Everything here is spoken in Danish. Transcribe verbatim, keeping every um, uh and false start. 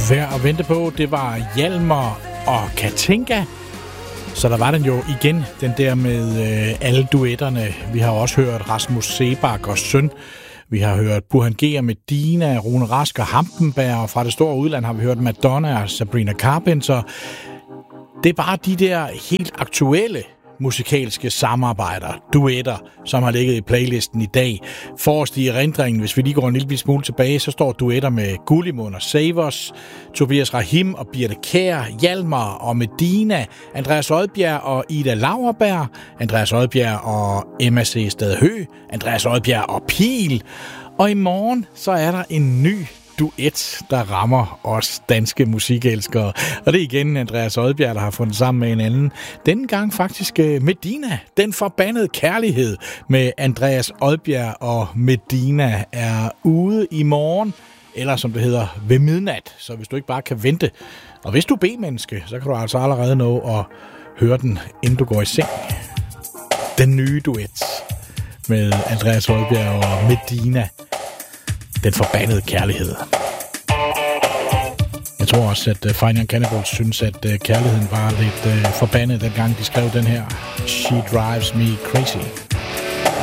Værd at vente på, det var Hjalmar og Katinka. Så der var den jo igen, den der med øh, alle duetterne. Vi har også hørt Rasmus Seebach og Søn. Vi har hørt Burhan G og Medina, Rune Rask og Hampenberg. Og fra det store udland har vi hørt Madonna og Sabrina Carpenter. Det er bare de der helt aktuelle musikalske samarbejder, duetter, som har ligget i playlisten i dag. Forrest i erindringen, hvis vi lige går en lille smule tilbage, så står duetter med Gullimund og Savers, Tobias Rahim og Birthe Kjær, Hjalmar og Medina, Andreas Odbjerg og Ida Lauerberg, Andreas Odbjerg og Emma C. Stadhø, Andreas Odbjerg og Pil. Og i morgen, så er der en ny duet, der rammer os danske musikelskere. Og det er igen Andreas Odbjerg, der har fundet sammen med en anden. Denne gang faktisk Medina. Den forbandede kærlighed med Andreas Odbjerg og Medina er ude i morgen, eller som det hedder, ved midnat. Så hvis du ikke bare kan vente, og hvis du er B-menneske, så kan du altså allerede nå at høre den, inden du går i seng. Den nye duet med Andreas Odbjerg og Medina. Den forbandede kærlighed. Jeg tror også, at Fine Young Cannibals synes, at kærligheden var lidt forbandet, dengang de skrev den her She Drives Me Crazy.